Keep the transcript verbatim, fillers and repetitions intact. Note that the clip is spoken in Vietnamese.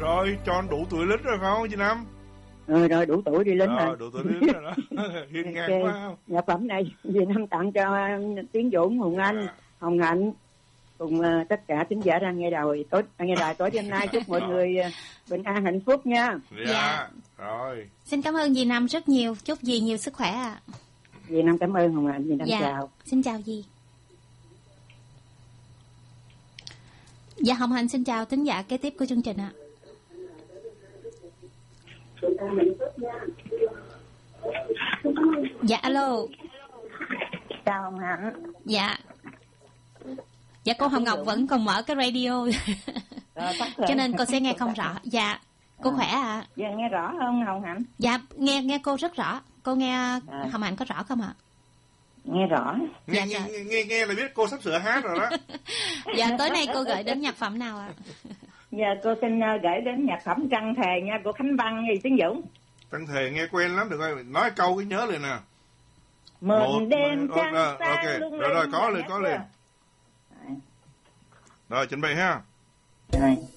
Rồi, tròn đủ tuổi lính rồi không chị Năm? Rồi rồi đủ tuổi đi lính rồi. Rồi, đủ tuổi lính rồi đó. Hiên ngang Okay. quá không? Nhạc phẩm này vì Năm tặng cho Tiến Dũng, Hùng Anh, yeah. Hồng Hạnh cùng uh, tất cả thính giả đang nghe đài tối nghe đài tối đêm nay. Chúc mọi người uh, bình an hạnh phúc nha. Yeah. Dạ. Rồi. Xin cảm ơn dì Năm rất nhiều, chúc dì nhiều sức khỏe ạ. À. Dì Năm cảm ơn Hồng Hạnh, dì Năm dạ. chào. Xin chào dì. Dạ Hồng Hạnh xin chào thính giả kế tiếp của chương trình ạ. Dạ alo. Chào Hồng Hạnh. Dạ. Dạ cô Hồng Ngọc vẫn còn mở cái radio. Rồi, cho nên cô sẽ nghe không rõ. Dạ. Cô à. khỏe ạ. À? Dạ nghe rõ không Hồng Hạnh? Dạ nghe nghe cô rất rõ. Cô nghe à. Hồng Hạnh có rõ không ạ? Nghe rõ. Nghe, dạ, nghe, dạ. nghe, nghe, nghe là biết cô sắp sửa hát rồi đó. Dạ tối nay cô gửi đến nhạc phẩm nào ạ? Dạ cô xin gửi đến nhạc phẩm Trăng Thề nha, của Khánh Văn và Tiến Dũng. Trăng Thề nghe quen lắm, được rồi, nói câu cái nhớ liền nè. Một, Một đêm trăng uh, xa okay. lung rồi rồi có liền có liền. Rồi chuẩn bị ha. Rồi.